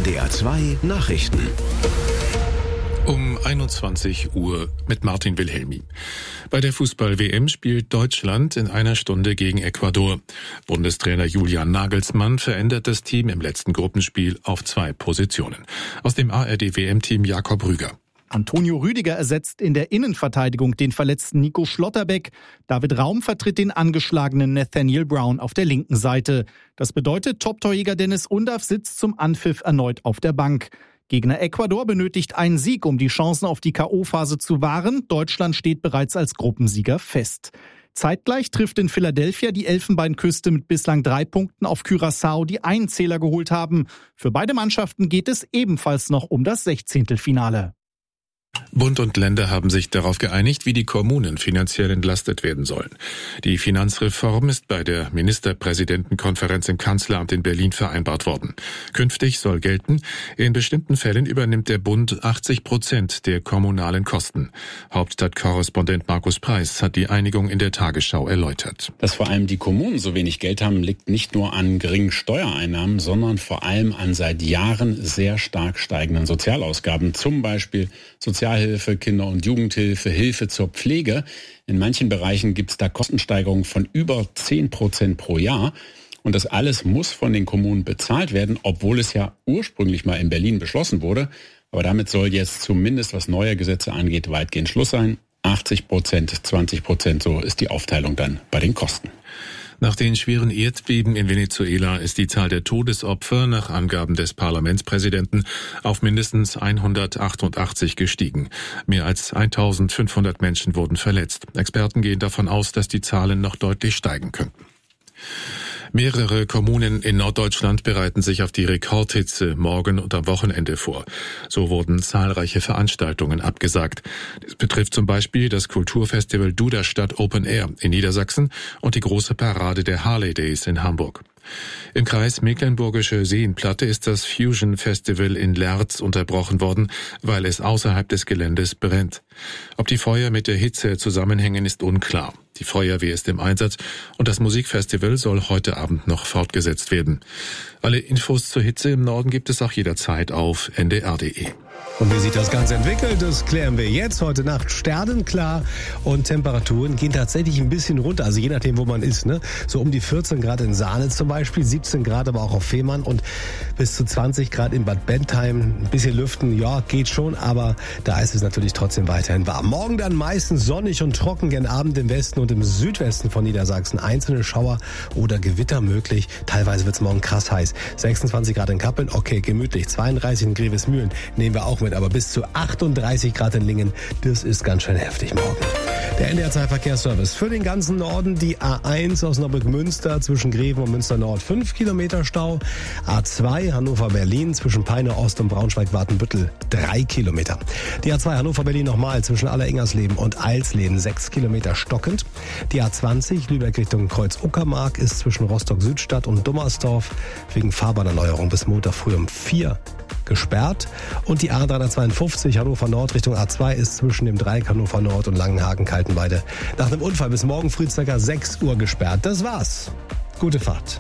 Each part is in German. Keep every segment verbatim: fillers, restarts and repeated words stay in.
D R zwei Nachrichten. Um einundzwanzig Uhr mit Martin Wilhelmi. Bei der Fußball-W M spielt Deutschland in einer Stunde gegen Ecuador. Bundestrainer Julian Nagelsmann verändert das Team im letzten Gruppenspiel auf zwei Positionen. Aus dem A R D-W M-Team Jakob Rüger. Antonio Rüdiger ersetzt in der Innenverteidigung den verletzten Nico Schlotterbeck. David Raum vertritt den angeschlagenen Nathaniel Brown auf der linken Seite. Das bedeutet, Top-Torjäger Dennis Undaff sitzt zum Anpfiff erneut auf der Bank. Gegner Ecuador benötigt einen Sieg, um die Chancen auf die K O-Phase zu wahren. Deutschland steht bereits als Gruppensieger fest. Zeitgleich trifft in Philadelphia die Elfenbeinküste mit bislang drei Punkten auf Curaçao, die einen Zähler geholt haben. Für beide Mannschaften geht es ebenfalls noch um das Sechzehntelfinale. Bund und Länder haben sich darauf geeinigt, wie die Kommunen finanziell entlastet werden sollen. Die Finanzreform ist bei der Ministerpräsidentenkonferenz im Kanzleramt in Berlin vereinbart worden. Künftig soll gelten, in bestimmten Fällen übernimmt der Bund achtzig Prozent der kommunalen Kosten. Hauptstadtkorrespondent Markus Preis hat die Einigung in der Tagesschau erläutert. Dass vor allem die Kommunen so wenig Geld haben, liegt nicht nur an geringen Steuereinnahmen, sondern vor allem an seit Jahren sehr stark steigenden Sozialausgaben, zum Beispiel Sozialhilfe, Kinder- und Jugendhilfe, Hilfe zur Pflege. In manchen Bereichen gibt es da Kostensteigerungen von über zehn Prozent pro Jahr. Und das alles muss von den Kommunen bezahlt werden, obwohl es ja ursprünglich mal in Berlin beschlossen wurde. Aber damit soll jetzt zumindest, was neue Gesetze angeht, weitgehend Schluss sein. achtzig Prozent, zwanzig Prozent, so ist die Aufteilung dann bei den Kosten. Nach den schweren Erdbeben in Venezuela ist die Zahl der Todesopfer nach Angaben des Parlamentspräsidenten auf mindestens hundertachtundachtzig gestiegen. Mehr als eintausendfünfhundert Menschen wurden verletzt. Experten gehen davon aus, dass die Zahlen noch deutlich steigen könnten. Mehrere Kommunen in Norddeutschland bereiten sich auf die Rekordhitze morgen und am Wochenende vor. So wurden zahlreiche Veranstaltungen abgesagt. Das betrifft zum Beispiel das Kulturfestival Duderstadt Open Air in Niedersachsen und die große Parade der Harley Days in Hamburg. Im Kreis Mecklenburgische Seenplatte ist das Fusion Festival in Lerz unterbrochen worden, weil es außerhalb des Geländes brennt. Ob die Feuer mit der Hitze zusammenhängen, ist unklar. Die Feuerwehr ist im Einsatz und das Musikfestival soll heute Abend noch fortgesetzt werden. Alle Infos zur Hitze im Norden gibt es auch jederzeit auf N D R punkt D E. Und wie sich das Ganze entwickelt, das klären wir jetzt. Heute Nacht sternenklar und Temperaturen gehen tatsächlich ein bisschen runter. Also je nachdem, wo man ist, ne? So um die vierzehn Grad in Saale zum Beispiel, siebzehn Grad aber auch auf Fehmarn und bis zu zwanzig Grad in Bad Bentheim. Ein bisschen lüften, ja, geht schon, aber da ist es natürlich trotzdem weiterhin warm. Morgen dann meistens sonnig und trocken, gen Abend im Westen und im Südwesten von Niedersachsen. Einzelne Schauer oder Gewitter möglich. Teilweise wird es morgen krass heiß. sechsundzwanzig Grad in Kappeln, okay, gemütlich. zweiunddreißig in Grevesmühlen nehmen wir auch mit, aber bis zu achtunddreißig Grad in Lingen, das ist ganz schön heftig morgen. Der N D R zwei Verkehrsservice für den ganzen Norden, die A eins aus Neuburg-Münster zwischen Greven und Münster-Nord, fünf Kilometer Stau. A zwei Hannover-Berlin zwischen Peine Ost und Braunschweig-Wartenbüttel, drei Kilometer. Die A zwei Hannover-Berlin nochmal zwischen Allerengersleben und Eilsleben, sechs Kilometer stockend. Die A zwanzig Lübeck Richtung Kreuz-Uckermark ist zwischen Rostock-Südstadt und Dummersdorf wegen Fahrbahnerneuerung bis Montag früh um vier gesperrt. Und die A dreihundertzweiundfünfzig Hannover Nord Richtung A zwei ist zwischen dem Dreieck Hannover Nord und Langenhagen-Kaltenweide nach einem Unfall bis morgen früh ca. sechs Uhr gesperrt. Das war's. Gute Fahrt.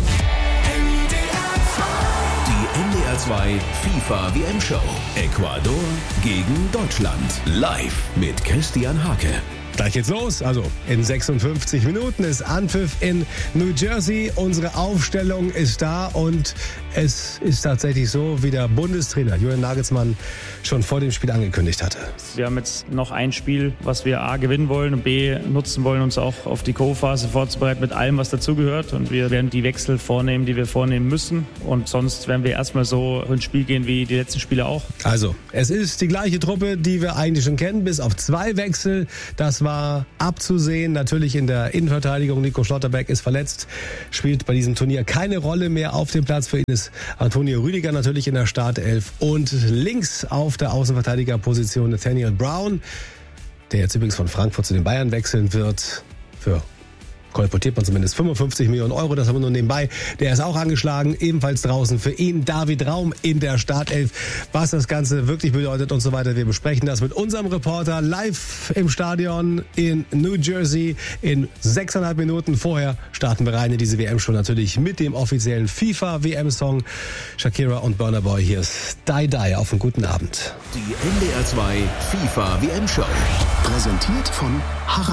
Die N D R zwei FIFA W M-Show. Ecuador gegen Deutschland. Live mit Christian Hake. Gleich geht's los. Also in sechsundfünfzig Minuten ist Anpfiff in New Jersey. Unsere Aufstellung ist da und es ist tatsächlich so, wie der Bundestrainer Julian Nagelsmann schon vor dem Spiel angekündigt hatte. Wir haben jetzt noch ein Spiel, was wir A gewinnen wollen und B nutzen wollen, uns auch auf die K O-Phase vorzubereiten mit allem, was dazugehört. Und wir werden die Wechsel vornehmen, die wir vornehmen müssen. Und sonst werden wir erstmal so ins Spiel gehen wie die letzten Spiele auch. Also, es ist die gleiche Truppe, die wir eigentlich schon kennen, bis auf zwei Wechsel. Das war abzusehen. Natürlich in der Innenverteidigung. Nico Schlotterbeck ist verletzt, spielt bei diesem Turnier keine Rolle mehr auf dem Platz. Für ihn ist Antonio Rüdiger natürlich in der Startelf. Und links auf der Außenverteidigerposition Nathaniel Brown, der jetzt übrigens von Frankfurt zu den Bayern wechseln wird. Für kolportiert man zumindest fünfundfünfzig Millionen Euro, das haben wir nur nebenbei. Der ist auch angeschlagen, ebenfalls draußen für ihn David Raum in der Startelf. Was das Ganze wirklich bedeutet und so weiter, wir besprechen das mit unserem Reporter live im Stadion in New Jersey in sechseinhalb Minuten. Vorher starten wir rein in diese W M-Show natürlich mit dem offiziellen FIFA-W M-Song. Shakira und Burna Boy, hier ist Die Die. Auf einen guten Abend. Die N D R zwei FIFA-W M-Show. Präsentiert von Harald.